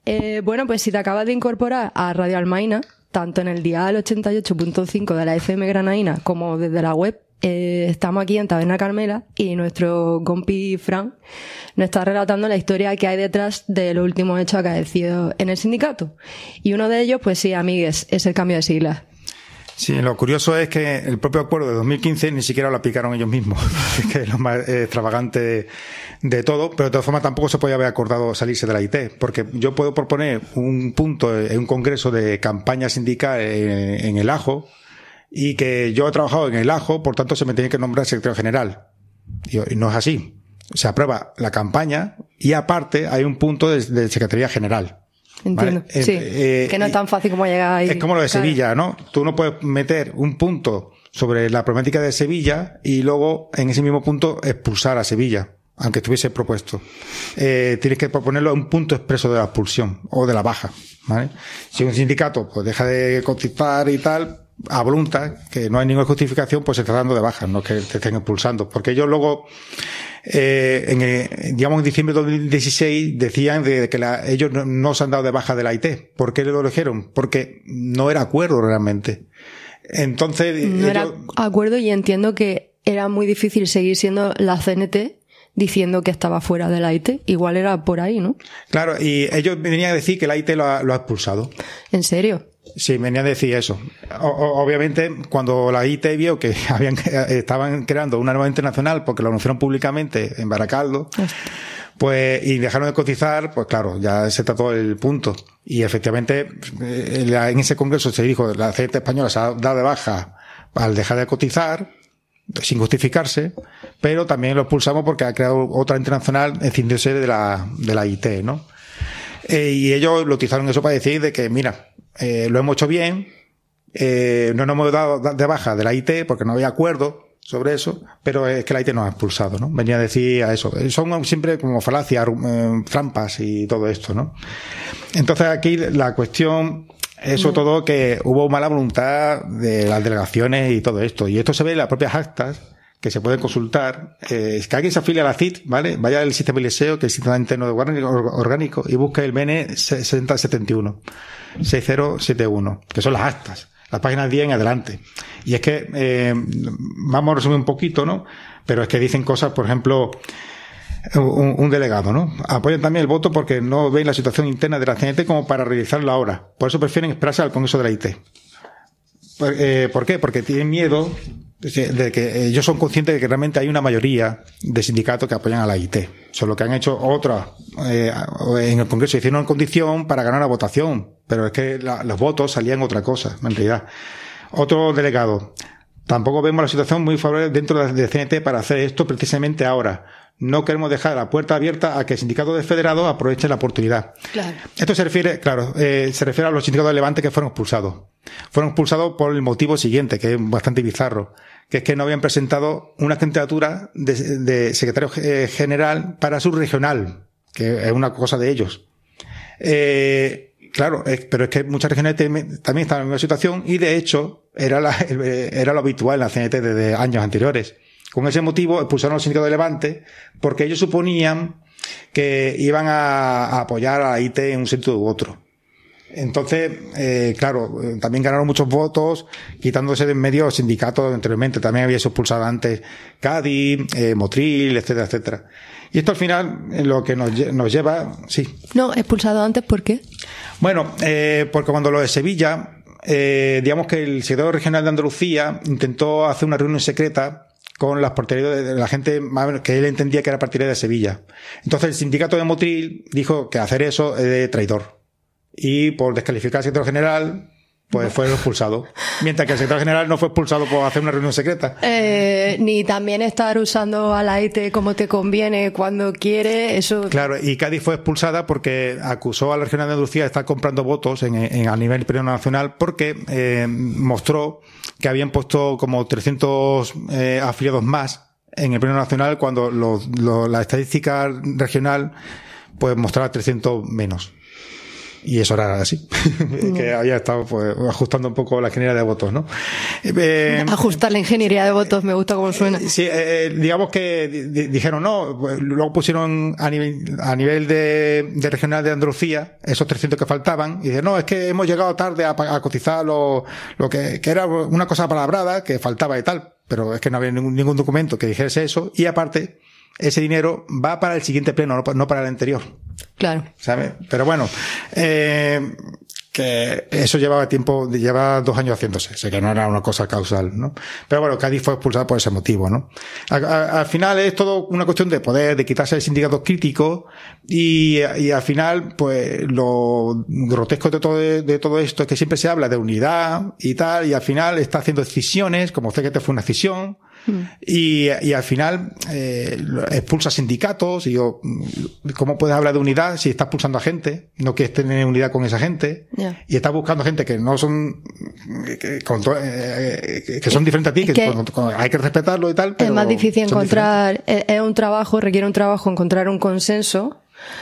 Bueno, pues si te acabas de incorporar a Radio Almaina, tanto en el dial 88.5 de la FM Granaína como desde la web, estamos aquí en Taberna Carmela y nuestro compi Fran nos está relatando la historia que hay detrás de los últimos hechos acaecidos en el sindicato. Y uno de ellos, pues sí, amigues, es el cambio de siglas. Sí, lo curioso es que el propio acuerdo de 2015 ni siquiera lo aplicaron ellos mismos, que es lo más extravagante de todo, pero de todas formas tampoco se podía haber acordado salirse de la IT, porque yo puedo proponer un punto en un congreso de campaña sindical en el AJO, y que yo he trabajado en el AJO, por tanto se me tiene que nombrar secretario general. Y no es así. Se aprueba la campaña y aparte hay un punto de Secretaría General. Entiendo. ¿Vale? Sí, que no es tan fácil como llegar ahí. Es como lo de claro. Sevilla, ¿no? Tú no puedes meter un punto sobre la problemática de Sevilla y luego en ese mismo punto expulsar a Sevilla, aunque estuviese propuesto. Tienes que proponerlo un punto expreso de la expulsión o de la baja, ¿vale? Si un sindicato pues deja de cotizar y tal, a voluntad, que no hay ninguna justificación, pues se está dando de baja, no que te estén expulsando. Porque ellos luego, digamos en diciembre de 2016, decían de que ellos no se han dado de baja de la IT. ¿Por qué lo eligieron? Porque no era acuerdo realmente. Entonces, no era acuerdo, y entiendo que era muy difícil seguir siendo la CNT diciendo que estaba fuera de la IT. Igual era por ahí, ¿no? Claro, y ellos venían a decir que la IT lo ha expulsado. ¿En serio? Sí, venía a decir eso. Obviamente, cuando la IT vio que estaban creando una nueva internacional, porque lo anunciaron públicamente en Baracaldo, pues, y dejaron de cotizar, pues claro, ya se trató el punto. Y efectivamente, en ese congreso se dijo, la CNT española se ha dado de baja al dejar de cotizar, sin justificarse, pero también lo expulsamos porque ha creado otra internacional escindiéndose de la IT, ¿no? Y ellos lo utilizaron eso para decir de que, mira, lo hemos hecho bien, no nos hemos dado de baja de la IT porque no había acuerdo sobre eso, pero es que la IT nos ha expulsado, ¿no? Venía a decir a eso. Son siempre como falacias, trampas y todo esto, ¿no? Entonces aquí la cuestión es sobre todo que hubo mala voluntad de las delegaciones y todo esto. Y esto se ve en las propias actas que se pueden consultar. Que alguien se afilia a la CIT, ¿vale? Vaya al sistema ILSEO, que es el sistema interno de orgánico, y busque el BN 6071, que son las actas, las páginas 10 en adelante. Y es que, vamos a resumir un poquito, ¿no? Pero es que dicen cosas, por ejemplo, un delegado, ¿no? Apoyan también el voto porque no ven la situación interna de la CNT como para realizarlo ahora. Por eso prefieren esperarse al Congreso de la IT. ¿Por qué? Porque tienen miedo de que ellos son conscientes de que realmente hay una mayoría de sindicatos que apoyan a la IT. Solo que han hecho otra, en el Congreso hicieron una condición para ganar la votación, pero es que los votos salían otra cosa, en realidad. Otro delegado. Tampoco vemos la situación muy favorable dentro de CNT para hacer esto precisamente ahora. No queremos dejar la puerta abierta a que el sindicato de federados aproveche la oportunidad. Claro. Esto se refiere a los sindicatos de Levante que fueron expulsados. Fueron expulsados por el motivo siguiente, que es bastante bizarro, que es que no habían presentado una candidatura de secretario general para su regional, que es una cosa de ellos. Claro, pero es que muchas regiones también estaban en la misma situación y de hecho era lo habitual en la CNT desde años anteriores. Con ese motivo expulsaron a los sindicatos de Levante porque ellos suponían que iban a apoyar a la IT en un sentido u otro. Entonces, claro, también ganaron muchos votos quitándose de en medio sindicatos anteriormente. También había expulsado antes Cádiz, Motril, etcétera, etcétera. Y esto al final lo que nos lleva, sí. No, expulsado antes, ¿por qué? Bueno, porque cuando lo de Sevilla, digamos que el secretario regional de Andalucía intentó hacer una reunión secreta con las partidarias de la gente que él entendía que era partidaria de Sevilla. Entonces el sindicato de Motril dijo que hacer eso es de traidor. Y por descalificar al secretario general, pues fue expulsado. Mientras que el secretario general no fue expulsado por hacer una reunión secreta. Ni también estar usando a la IT como te conviene cuando quiere, eso. Claro, y Cádiz fue expulsada porque acusó a la regional de Andalucía de estar comprando votos a nivel pleno nacional porque mostró que habían puesto como 300 afiliados más en el pleno nacional cuando la estadística regional pues mostraba 300 menos. Y eso era así, que había estado pues ajustando un poco la ingeniería de votos, ¿no? Ajustar la ingeniería de votos, me gusta cómo suena. Sí, digamos que dijeron no, pues, luego pusieron a nivel de regional de Andalucía esos 300 que faltaban y dijeron no, es que hemos llegado tarde a cotizar lo que era una cosa palabrada que faltaba y tal, pero es que no había ningún documento que dijese eso y aparte ese dinero va para el siguiente pleno, no para el anterior. Claro. ¿Sabes? Pero bueno, que eso llevaba 2 años haciéndose, o sea que no era una cosa causal, ¿no? Pero bueno, Cádiz fue expulsada por ese motivo, ¿no? Al final es todo una cuestión de poder, de quitarse el sindicato crítico y al final, pues, lo grotesco de todo esto es que siempre se habla de unidad y tal, y al final está haciendo decisiones, como CGT fue una decisión, y al final expulsa sindicatos y ¿cómo puedes hablar de unidad si estás expulsando a gente? No quieres tener unidad con esa gente y estás buscando gente que no son que son diferentes a ti, que hay que respetarlo y tal, pero es más difícil encontrar, requiere un trabajo encontrar un consenso.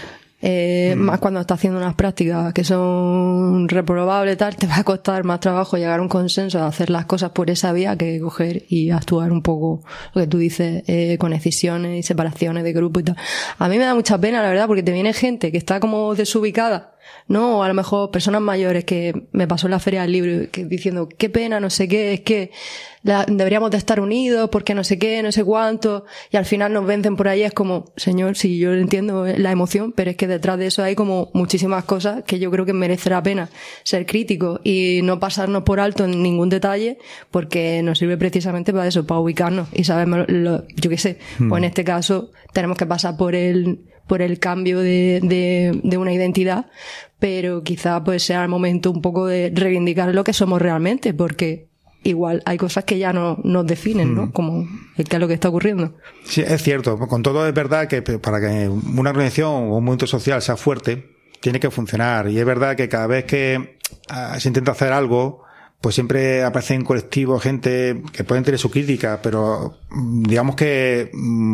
Más cuando estás haciendo unas prácticas que son reprobables y tal, te va a costar más trabajo llegar a un consenso, hacer las cosas por esa vía que coger y actuar un poco lo que tú dices, con excisiones y separaciones de grupo y tal. A mí me da mucha pena, la verdad, porque te viene gente que está como desubicada, ¿no? O a lo mejor personas mayores que me pasó en la feria del libro diciendo qué pena, no sé qué, es que deberíamos de estar unidos porque no sé qué, no sé cuánto, y al final nos vencen por ahí. Es como, señor, sí, yo entiendo la emoción, pero es que detrás de eso hay como muchísimas cosas que yo creo que merece la pena ser críticos y no pasarnos por alto en ningún detalle, porque nos sirve precisamente para eso, para ubicarnos y sabemos, yo qué sé, pues en este caso tenemos que pasar por el cambio de una identidad, pero quizá pues sea el momento un poco de reivindicar lo que somos realmente, porque igual hay cosas que ya no nos definen, ¿no? Como qué es lo que está ocurriendo. Sí, es cierto. Con todo es verdad que para que una organización o un movimiento social sea fuerte, tiene que funcionar. Y es verdad que cada vez que se intenta hacer algo, pues siempre aparece en colectivo gente que pueden tener su crítica, pero digamos que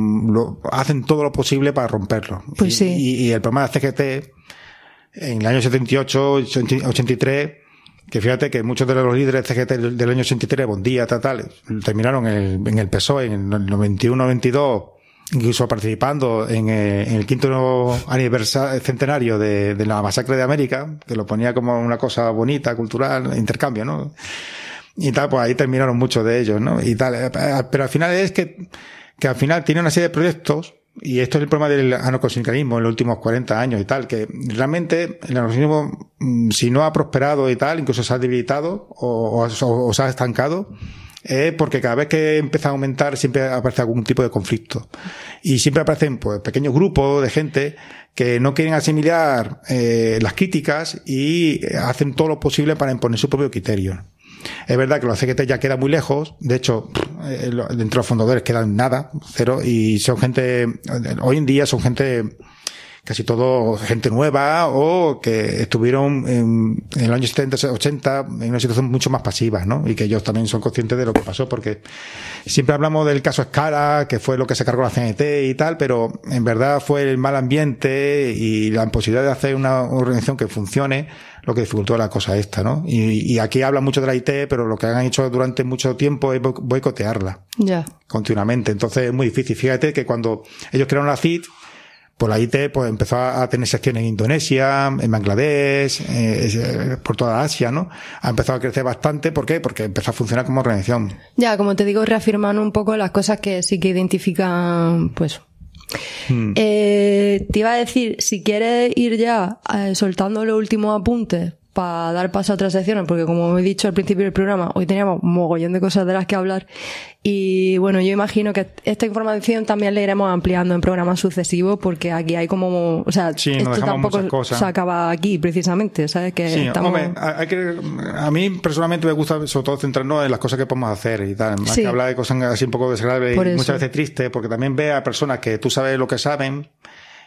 hacen todo lo posible para romperlo. Pues sí. Y el problema de CGT en el año 78, 83, que fíjate que muchos de los líderes de CGT del año 83, Bondía, tal, terminaron en el PSOE en el 91-92, incluso participando en el 5º aniversario centenario de la masacre de América, que lo ponía como una cosa bonita, cultural, intercambio, ¿no? Y tal, pues ahí terminaron muchos de ellos, ¿no? Y tal, pero al final es que al final tiene una serie de proyectos, y esto es el problema del anarcosindicalismo en los últimos 40 años y tal, que realmente el anarcosindicalismo, si no ha prosperado y tal, incluso se ha debilitado o se ha estancado, porque cada vez que empieza a aumentar siempre aparece algún tipo de conflicto. Y siempre aparecen pues pequeños grupos de gente que no quieren asimilar las críticas y hacen todo lo posible para imponer su propio criterio. Es verdad que los CGT ya queda muy lejos, de hecho, dentro de los fundadores quedan nada, cero, y son gente, hoy en día son gente, casi todo gente nueva o que estuvieron en el año 70, 80 en una situación mucho más pasiva, ¿no? Y que ellos también son conscientes de lo que pasó, porque siempre hablamos del caso Escala, que fue lo que se cargó la CNT y tal, pero en verdad fue el mal ambiente y la imposibilidad de hacer una organización que funcione lo que dificultó la cosa esta, ¿no? Y aquí habla mucho de la IT, pero lo que han hecho durante mucho tiempo es boicotearla. Ya. Continuamente. Entonces es muy difícil. Fíjate que cuando ellos crearon la CID, pues la IT pues empezó a tener secciones en Indonesia, en Bangladesh, por toda Asia, ¿no? Ha empezado a crecer bastante. ¿Por qué? Porque empezó a funcionar como organización. Ya, como te digo, reafirmando un poco las cosas que sí que identifican, pues. Te iba a decir, si quieres ir ya soltando los últimos apuntes para dar paso a otras secciones, porque como he dicho al principio del programa, hoy teníamos un mogollón de cosas de las que hablar y bueno, yo imagino que esta información también la iremos ampliando en programas sucesivos, porque aquí hay como, o sea, sí, esto tampoco se acaba aquí precisamente, ¿sabes? Que sí, estamos... hombre, a mí personalmente me gusta sobre todo centrarnos en las cosas que podemos hacer y tal, más que hablar de cosas así un poco desagradables y muchas veces tristes, porque también ve a personas que tú sabes lo que saben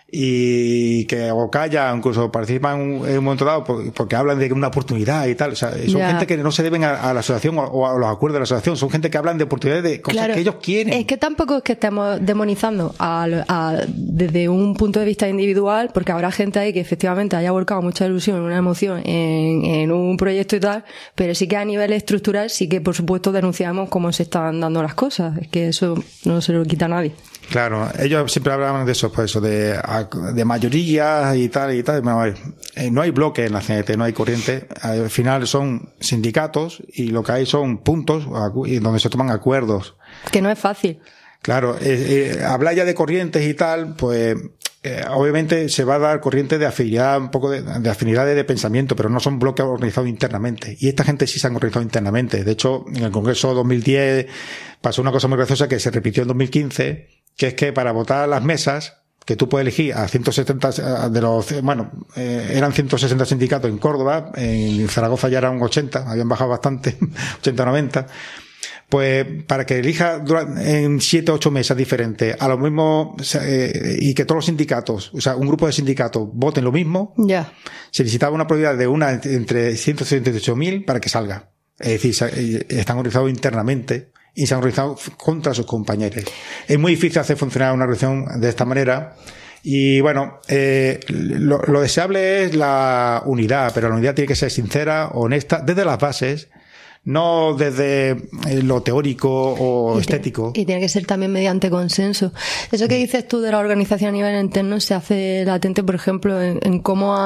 y que o callan, incluso participan en un momento dado porque hablan de una oportunidad y tal. O sea, son gente que no se deben a la asociación o a los acuerdos de la asociación, son gente que hablan de oportunidades, de cosas que ellos quieren. Es que tampoco es que estemos demonizando desde un punto de vista individual, porque habrá gente ahí que efectivamente haya volcado mucha ilusión, una emoción en un proyecto y tal, pero sí que a nivel estructural sí que por supuesto denunciamos cómo se están dando las cosas. Es que eso no se lo quita a nadie. Claro, ellos siempre hablaban de eso, pues eso, de mayoría y tal. Bueno, no hay bloque en la CNT, no hay corriente. Al final son sindicatos y lo que hay son puntos donde se toman acuerdos. Que no es fácil. Claro, hablar ya de corrientes y tal, pues obviamente se va a dar corriente de afinidad, un poco de afinidades de pensamiento, pero no son bloques organizados internamente. Y esta gente sí se han organizado internamente. De hecho, en el Congreso 2010 pasó una cosa muy graciosa que se repitió en 2015, que es que para votar las mesas, que tú puedes elegir a 170 de los, eran 160 sindicatos en Córdoba, en Zaragoza ya eran 80, habían bajado bastante, 80-90, pues para que elija en 7 o 8 mesas diferentes a lo mismo, y que todos los sindicatos, o sea, un grupo de sindicatos voten lo mismo, se necesitaba una probabilidad de una entre 178.000 para que salga. Es decir, están organizados internamente y se han organizado contra sus compañeros. Es muy difícil hacer funcionar una organización de esta manera. Y bueno, lo deseable es la unidad, pero la unidad tiene que ser sincera, honesta, desde las bases, no desde lo teórico o estético. Y tiene que ser también mediante consenso. Eso que dices tú de la organización a nivel interno se hace latente, por ejemplo, en cómo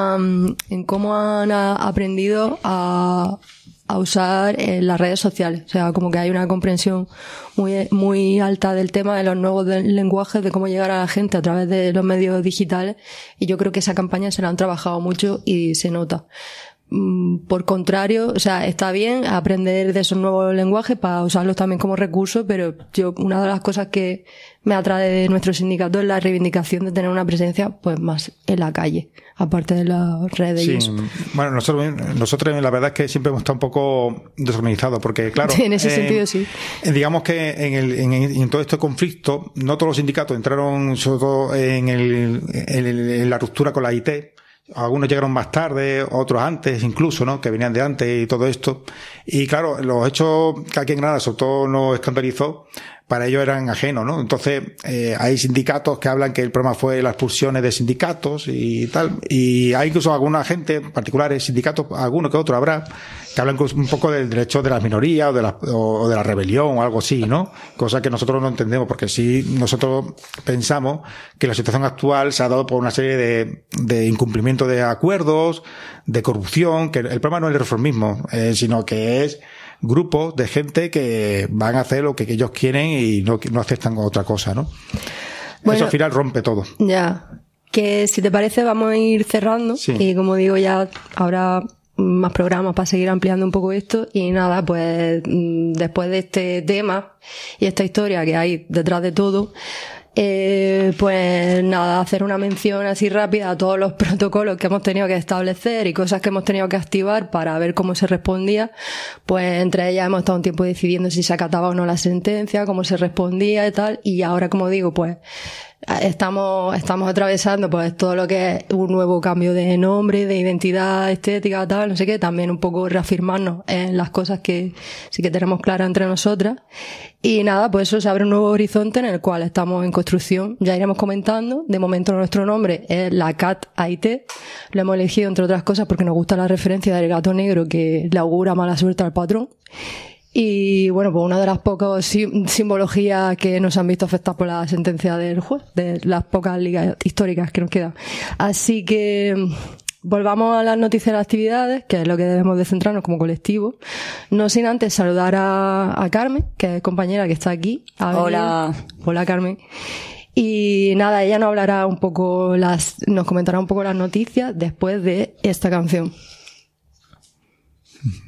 han aprendido a usar las redes sociales. O sea, como que hay una comprensión muy alta del tema de los nuevos lenguajes, de cómo llegar a la gente a través de los medios digitales. Y yo creo que esa campaña se la han trabajado mucho y se nota. Por contrario, o sea, está bien aprender de esos nuevos lenguajes para usarlos también como recurso, pero una de las cosas que me atrae de nuestro sindicato es la reivindicación de tener una presencia pues más en la calle, aparte de las redes. Sí, y eso. Bueno, nosotros la verdad es que siempre hemos estado un poco desorganizados, porque claro, en ese sentido sí. Digamos que en todo este conflicto, no todos los sindicatos entraron sobre todo en la ruptura con la IT. Algunos llegaron más tarde, otros antes incluso, ¿no? Que venían de antes y todo esto. Y claro, los hechos que aquí en Granada sobre todo nos escandalizó, para ellos eran ajenos, ¿no? Entonces, hay sindicatos que hablan que el problema fue las expulsiones de sindicatos y tal. Y hay incluso alguna gente, particulares, sindicatos, algunos que otros habrá, que hablan un poco del derecho de las minorías o de la rebelión o algo así, ¿no? Cosa que nosotros no entendemos, porque sí nosotros pensamos que la situación actual se ha dado por una serie de incumplimiento de acuerdos, de corrupción, que el problema no es el reformismo, sino que es grupos de gente que van a hacer lo que ellos quieren y no aceptan otra cosa, ¿no? Bueno, eso al final rompe todo. Ya. Que si te parece vamos a ir cerrando. Sí. Y como digo, ya habrá más programas para seguir ampliando un poco esto. Y nada, pues después de este tema y esta historia que hay detrás de todo, pues nada, hacer una mención así rápida a todos los protocolos que hemos tenido que establecer y cosas que hemos tenido que activar para ver cómo se respondía. Pues entre ellas hemos estado un tiempo decidiendo si se acataba o no la sentencia, cómo se respondía y tal, y ahora, como digo, pues estamos atravesando pues todo lo que es un nuevo cambio de nombre, de identidad estética, tal, no sé qué, también un poco reafirmarnos en las cosas que sí que tenemos claras entre nosotras. Y nada, pues eso, se abre un nuevo horizonte en el cual estamos en construcción. Ya iremos comentando. De momento nuestro nombre es la Cat IT. Lo hemos elegido, entre otras cosas, porque nos gusta la referencia del gato negro que le augura mala suerte al patrón. Y bueno, pues una de las pocas simbologías que nos han visto afectadas por la sentencia del juez, de las pocas ligas históricas que nos quedan. Así que volvamos a las noticias de las actividades, que es lo que debemos de centrarnos como colectivo. No sin antes saludar a Carmen, que es compañera que está aquí. Hola. Hola, Carmen. Y nada, ella nos hablará un poco nos comentará un poco las noticias después de esta canción.